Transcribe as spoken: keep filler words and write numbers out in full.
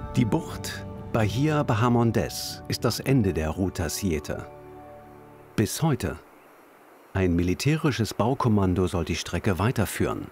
Die Bucht Bahia Bahamondes ist das Ende der Ruta Siete. Bis heute. Ein militärisches Baukommando soll die Strecke weiterführen.